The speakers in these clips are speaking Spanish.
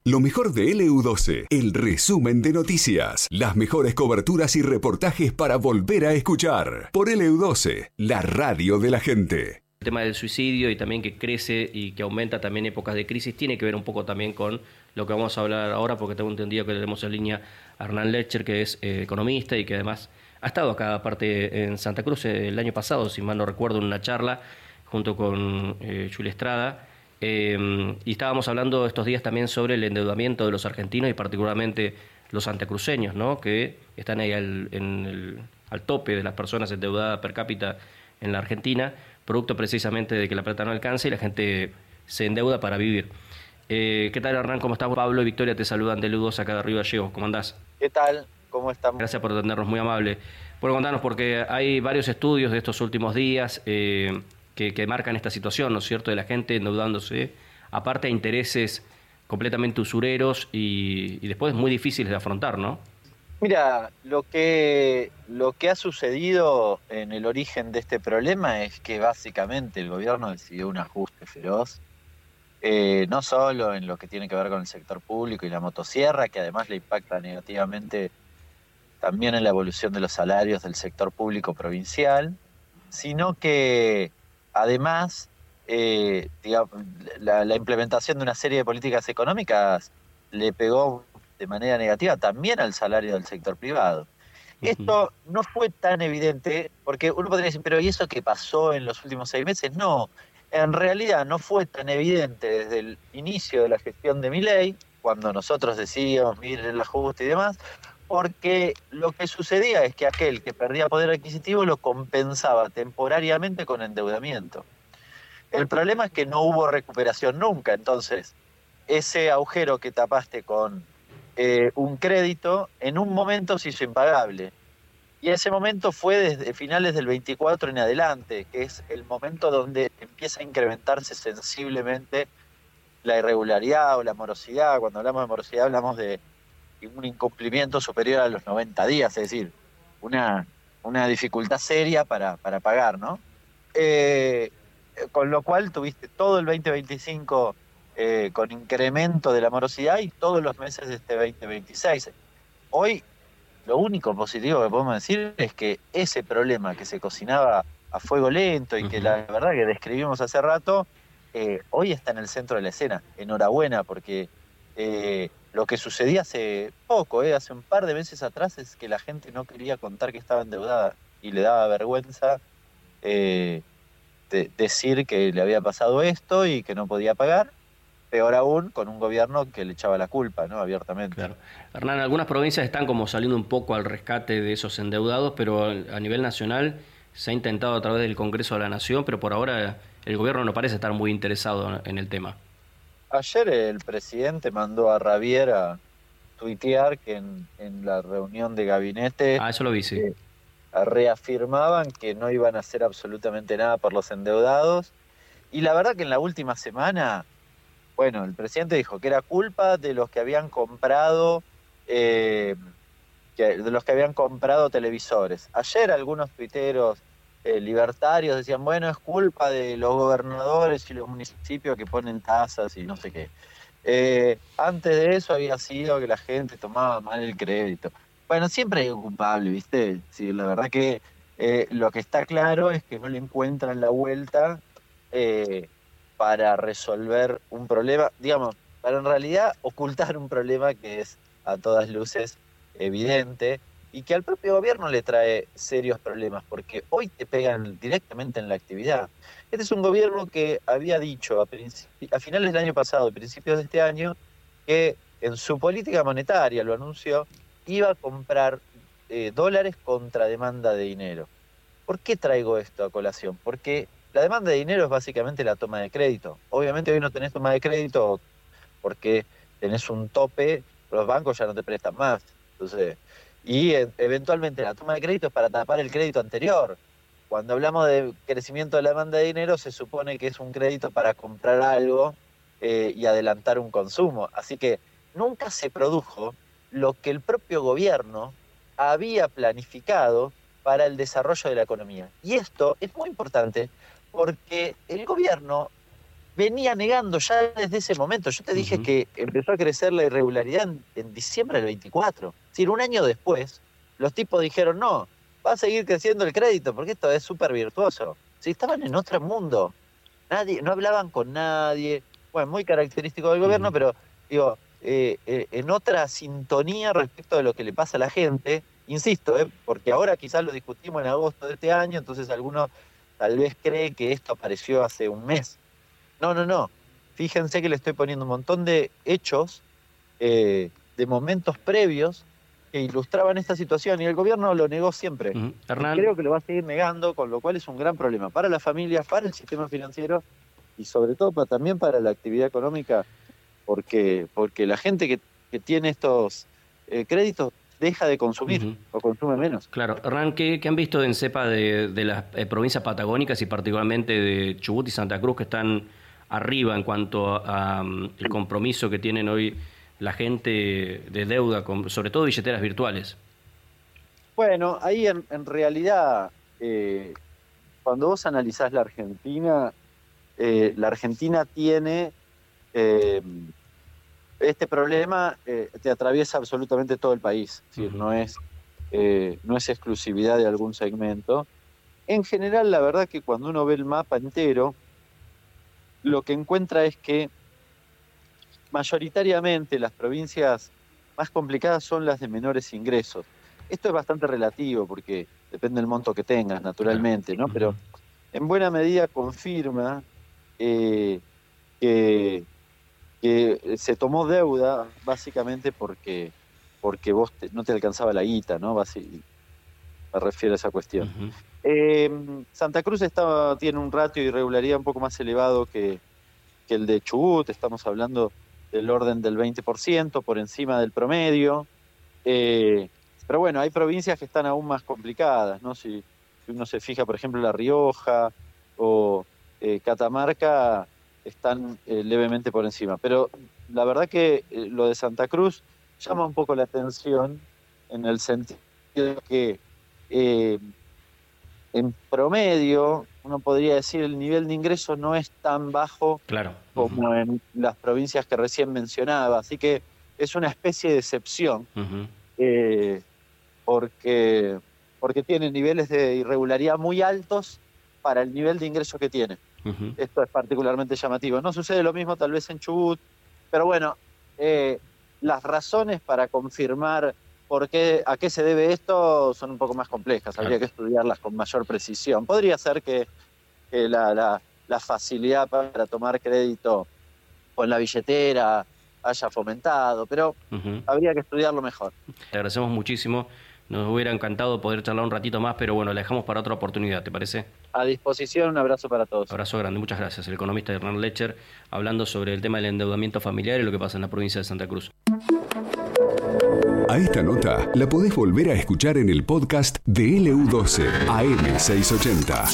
Lo mejor de LU12, el resumen de noticias, las mejores coberturas y reportajes para volver a escuchar. Por LU12, la radio de la gente. El tema del suicidio y también que crece y que aumenta también en épocas de crisis tiene que ver un poco también con lo que vamos a hablar ahora, porque tengo entendido que tenemos en línea a Hernán Lercher, que es economista y que además ha estado acá aparte en Santa Cruz el año pasado, si mal no recuerdo, en una charla junto con Julia Estrada. Y estábamos hablando estos días también sobre el endeudamiento de los argentinos y particularmente los santacruceños, ¿no? Que están ahí al tope de las personas endeudadas per cápita en la Argentina, producto precisamente de que la plata no alcanza y la gente se endeuda para vivir. ¿Qué tal, Hernán? ¿Cómo estás? Pablo y Victoria te saludan de LU12 acá de Río Gallegos. ¿Cómo andás? ¿Qué tal? ¿Cómo estamos? Gracias por atendernos, muy amable. Bueno, contanos, porque hay varios estudios de estos últimos días que marcan esta situación, ¿no es cierto?, de la gente endeudándose, aparte a intereses completamente usureros y después muy difíciles de afrontar, ¿no? Mira, lo que ha sucedido en el origen de este problema es que básicamente el gobierno decidió un ajuste feroz, no solo en lo que tiene que ver con el sector público y la motosierra, que además le impacta negativamente también en la evolución de los salarios del sector público provincial, sino que además, digamos, la implementación de una serie de políticas económicas le pegó de manera negativa también al salario del sector privado. Esto no fue tan evidente, porque uno podría decir, pero ¿y eso qué pasó en los últimos 6 meses? No, en realidad no fue tan evidente desde el inicio de la gestión de Milei, cuando nosotros decíamos, miren el ajuste y demás, porque lo que sucedía es que aquel que perdía poder adquisitivo lo compensaba temporariamente con endeudamiento. El problema es que no hubo recuperación nunca, entonces ese agujero que tapaste con un crédito, en un momento se hizo impagable. Y ese momento fue desde finales del 24 en adelante, que es el momento donde empieza a incrementarse sensiblemente la irregularidad o la morosidad. Cuando hablamos de morosidad hablamos de un incumplimiento superior a los 90 días, es decir, una dificultad seria para pagar, ¿no? Con lo cual tuviste todo el 2025 con incremento de la morosidad y todos los meses de este 2026. Hoy, lo único positivo que podemos decir es que ese problema que se cocinaba a fuego lento y que la verdad que describimos hace rato, hoy está en el centro de la escena. Enhorabuena, porque lo que sucedía hace poco, hace un par de meses atrás, es que la gente no quería contar que estaba endeudada y le daba vergüenza decir que le había pasado esto y que no podía pagar. Peor aún, con un gobierno que le echaba la culpa, ¿no?, abiertamente. Claro. Hernán, algunas provincias están como saliendo un poco al rescate de esos endeudados, pero a nivel nacional se ha intentado a través del Congreso de la Nación, pero por ahora el gobierno no parece estar muy interesado en el tema. Ayer el presidente mandó a Ravier a tuitear que en la reunión de gabinete eso lo vi, sí. Reafirmaban que no iban a hacer absolutamente nada por los endeudados. Y la verdad que en la última semana, bueno, el presidente dijo que era culpa de los que habían comprado televisores. Ayer algunos tuiteros libertarios decían, bueno, es culpa de los gobernadores y los municipios que ponen tasas y no sé qué. Antes de eso había sido que la gente tomaba mal el crédito. Bueno, siempre hay un culpable, ¿viste? Sí, la verdad que lo que está claro es que no le encuentran la vuelta para resolver un problema, digamos, para en realidad ocultar un problema que es a todas luces evidente y que al propio gobierno le trae serios problemas, porque hoy te pegan directamente en la actividad. Este es un gobierno que había dicho a finales del año pasado, a principios de este año, que en su política monetaria, lo anunció, iba a comprar dólares contra demanda de dinero. ¿Por qué traigo esto a colación? Porque la demanda de dinero es básicamente la toma de crédito. Obviamente hoy no tenés toma de crédito porque tenés un tope, los bancos ya no te prestan más. Entonces, y eventualmente la toma de crédito es para tapar el crédito anterior. Cuando hablamos de crecimiento de la demanda de dinero, se supone que es un crédito para comprar algo y adelantar un consumo. Así que nunca se produjo lo que el propio gobierno había planificado para el desarrollo de la economía. Y esto es muy importante porque el gobierno venía negando ya desde ese momento. Yo te dije que empezó a crecer la irregularidad en diciembre del 24. Es decir, un año después, los tipos dijeron, no, va a seguir creciendo el crédito porque esto es súper virtuoso. Si estaban en otro mundo, no hablaban con nadie. Bueno, muy característico del gobierno, pero digo, en otra sintonía respecto de lo que le pasa a la gente. Insisto, porque ahora quizás lo discutimos en agosto de este año, entonces algunos tal vez creen que esto apareció hace un mes. No. Fíjense que le estoy poniendo un montón de hechos, de momentos previos que ilustraban esta situación y el gobierno lo negó siempre. Hernán, creo que lo va a seguir negando, con lo cual es un gran problema para las familias, para el sistema financiero y sobre todo también para la actividad económica, porque la gente que tiene estos créditos deja de consumir o consume menos. Claro. Hernán, ¿qué han visto en cepa de las provincias patagónicas y particularmente de Chubut y Santa Cruz, que están arriba en cuanto a el compromiso que tienen hoy la gente de deuda, sobre todo billeteras virtuales? Bueno, ahí en realidad, cuando vos analizás la Argentina tiene este problema, te atraviesa absolutamente todo el país. Es decir, no es exclusividad de algún segmento. En general, la verdad que cuando uno ve el mapa entero, lo que encuentra es que mayoritariamente las provincias más complicadas son las de menores ingresos. Esto es bastante relativo porque depende del monto que tengas, naturalmente, ¿no? Pero en buena medida confirma que se tomó deuda básicamente porque vos no te alcanzaba la guita, ¿no? Me refiero a esa cuestión. Santa Cruz tiene un ratio de irregularidad un poco más elevado que el de Chubut. Estamos hablando del orden del 20%, por encima del promedio. Pero bueno, hay provincias que están aún más complicadas, ¿no? Si uno se fija, por ejemplo, La Rioja o Catamarca, están levemente por encima. Pero la verdad que lo de Santa Cruz llama un poco la atención en el sentido de que en promedio, uno podría decir, el nivel de ingreso no es tan bajo como en las provincias que recién mencionaba. Así que es una especie de excepción, porque tiene niveles de irregularidad muy altos para el nivel de ingreso que tiene. Esto es particularmente llamativo. No sucede lo mismo tal vez en Chubut, pero bueno, las razones para confirmar a qué se debe esto son un poco más complejas. Habría que estudiarlas con mayor precisión. Podría ser que la facilidad para tomar crédito con la billetera haya fomentado, pero habría que estudiarlo mejor. Te agradecemos muchísimo. Nos hubiera encantado poder charlar un ratito más, pero bueno, la dejamos para otra oportunidad, ¿te parece? A disposición, un abrazo para todos. Abrazo grande, muchas gracias. El economista Hernán Lecher, hablando sobre el tema del endeudamiento familiar y lo que pasa en la provincia de Santa Cruz. A esta nota la podés volver a escuchar en el podcast de LU12 AM680.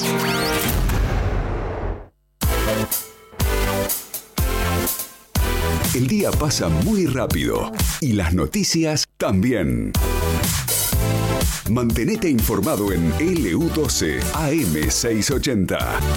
El día pasa muy rápido y las noticias también. Mantenete informado en LU12 AM680.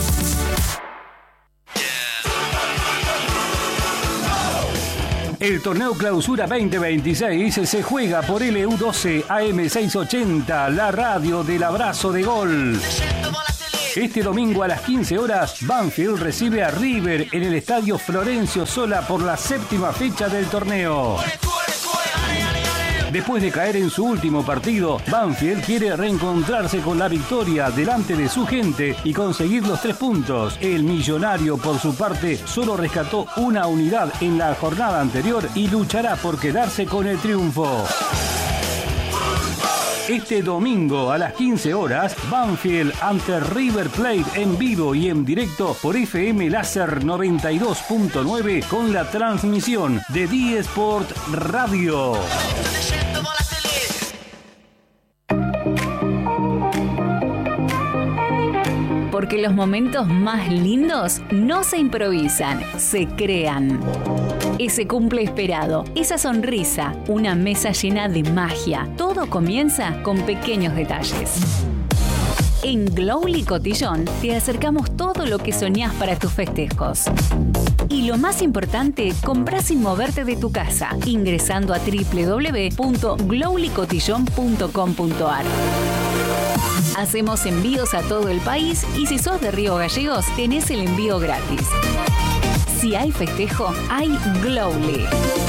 El torneo Clausura 2026 se juega por LU12 AM680, la radio del abrazo de gol. Este domingo a las 15 horas, Banfield recibe a River en el estadio Florencio Sola por la 7ª fecha del torneo. Después de caer en su último partido, Banfield quiere reencontrarse con la victoria delante de su gente y conseguir los 3 puntos. El Millonario, por su parte, solo rescató una unidad en la jornada anterior y luchará por quedarse con el triunfo. Este domingo a las 15 horas, Banfield ante River Plate en vivo y en directo por FM Láser 92.9 con la transmisión de D-Sport Radio. Porque los momentos más lindos no se improvisan, se crean. Ese cumple esperado, esa sonrisa, una mesa llena de magia. Todo comienza con pequeños detalles. En Glowly Cotillón te acercamos todo lo que soñás para tus festejos. Y lo más importante, comprá sin moverte de tu casa, ingresando a www.glowlicotillon.com.ar. Hacemos envíos a todo el país y si sos de Río Gallegos, tenés el envío gratis. Si hay festejo, hay Glowly.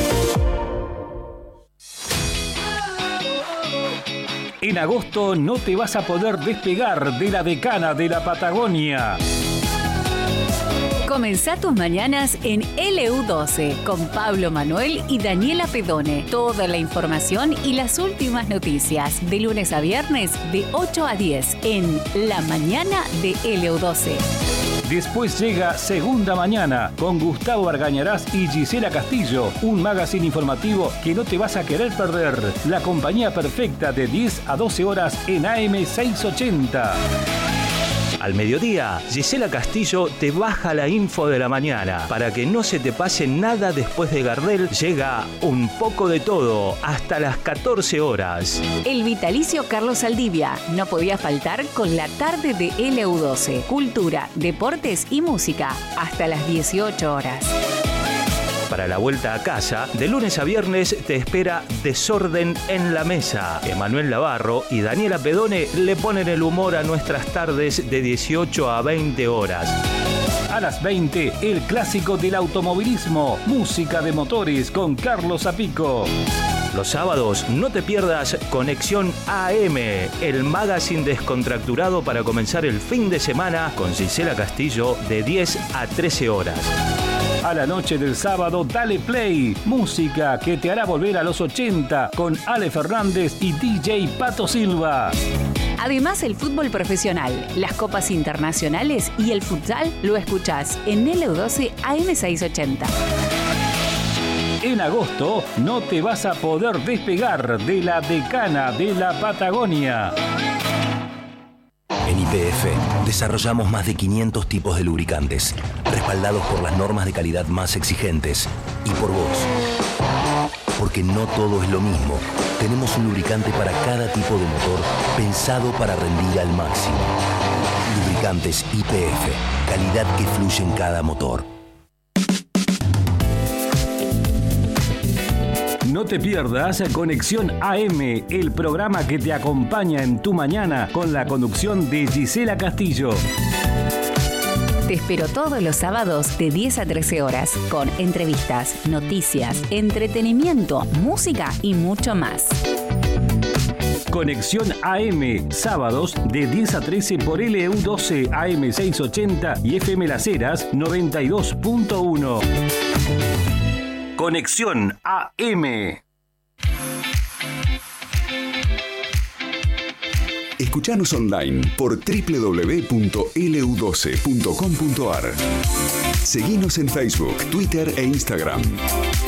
En agosto no te vas a poder despegar de la decana de la Patagonia. Comenzá tus mañanas en LU12 con Pablo Manuel y Daniela Pedone. Toda la información y las últimas noticias de lunes a viernes de 8 a 10 en La Mañana de LU12. Después llega Segunda Mañana con Gustavo Argañarás y Gisela Castillo, un magazine informativo que no te vas a querer perder. La compañía perfecta de 10 a 12 horas en AM 680. Al mediodía, Gisela Castillo te baja la info de la mañana. Para que no se te pase nada después de Gardel, llega Un poco de todo hasta las 14 horas. El vitalicio Carlos Saldivia no podía faltar con la tarde de LU12. Cultura, deportes y música hasta las 18 horas. Para la vuelta a casa, de lunes a viernes te espera Desorden en la Mesa. Emanuel Navarro y Daniela Pedone le ponen el humor a nuestras tardes de 18 a 20 horas. A las 20, el clásico del automovilismo, música de motores con Carlos Zapico. Los sábados no te pierdas Conexión AM, el magazine descontracturado para comenzar el fin de semana con Gisela Castillo de 10 a 13 horas. A la noche del sábado, dale play. Música que te hará volver a los 80 con Ale Fernández y DJ Pato Silva. Además, el fútbol profesional, las copas internacionales y el futsal lo escuchás en LU12 AM680. En agosto no te vas a poder despegar de la decana de la Patagonia. En YPF desarrollamos más de 500 tipos de lubricantes, respaldados por las normas de calidad más exigentes y por vos. Porque no todo es lo mismo. Tenemos un lubricante para cada tipo de motor, pensado para rendir al máximo. Lubricantes YPF, calidad que fluye en cada motor. No te pierdas Conexión AM, el programa que te acompaña en tu mañana con la conducción de Gisela Castillo. Te espero todos los sábados de 10 a 13 horas con entrevistas, noticias, entretenimiento, música y mucho más. Conexión AM, sábados de 10 a 13 por LU12 AM 680 y FM Las Heras 92.1. Conexión AM. Escuchanos online por www.lu12.com.ar. Seguinos en Facebook, Twitter e Instagram.